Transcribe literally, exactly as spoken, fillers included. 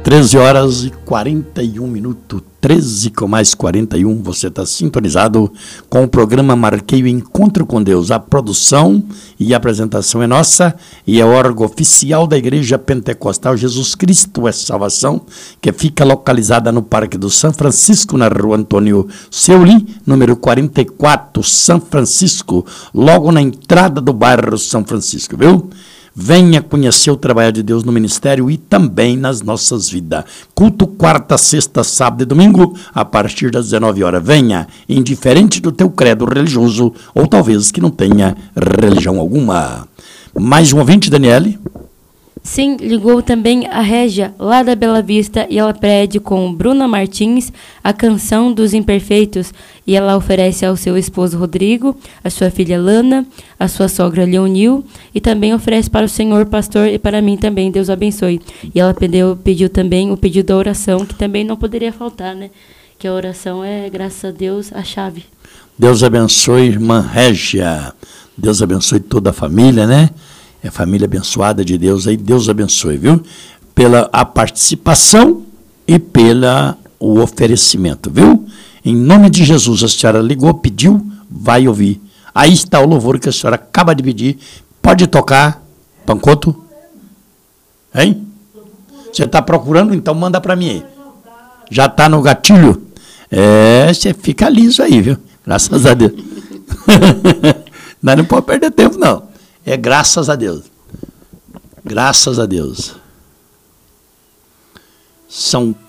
treze horas e quarenta e um minutos, treze com mais quarenta e um, você está sintonizado com o programa Marquei o Encontro com Deus. A produção e a apresentação é nossa e é órgão oficial da Igreja Pentecostal Jesus Cristo é Salvação, que fica localizada no Parque do São Francisco, na rua Antônio Seuli, número quarenta e quatro, São Francisco, logo na entrada do bairro São Francisco, viu? Venha conhecer o trabalho de Deus no ministério e também nas nossas vidas. Culto quarta, sexta, sábado e domingo, a partir das dezenove horas. Venha, indiferente do teu credo religioso, ou talvez que não tenha religião alguma. Mais um ouvinte, Daniele? Sim, ligou também a Régia, lá da Bela Vista, e ela pede com Bruna Martins a canção dos Imperfeitos, e ela oferece ao seu esposo Rodrigo, a sua filha Lana, a sua sogra Leonil, e também oferece para o senhor pastor e para mim também, Deus abençoe. E ela pediu, pediu também o pedido da oração, que também não poderia faltar, né? Que a oração é, graças a Deus, a chave. Deus abençoe, irmã Régia. Deus abençoe toda a família, né? É família abençoada de Deus aí, Deus abençoe, viu? Pela a participação e pela o oferecimento, viu? Em nome de Jesus, a senhora ligou, pediu, vai ouvir. Aí está o louvor que a senhora acaba de pedir. Pode tocar, Pancoto? Hein? Você está procurando? Então manda para mim aí. Já está no gatilho? É, você fica liso aí, viu? Graças a Deus. Não, não pode perder tempo, não. É graças a Deus. Graças a Deus. São